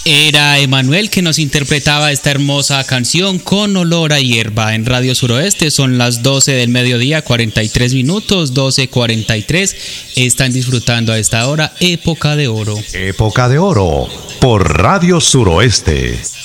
Era Emanuel que nos interpretaba esta hermosa canción Con olor a hierba en Radio Suroeste. Son las 12 del mediodía, 43 minutos, 12:43. Están disfrutando a esta hora Época de Oro. Época de Oro por Radio Suroeste.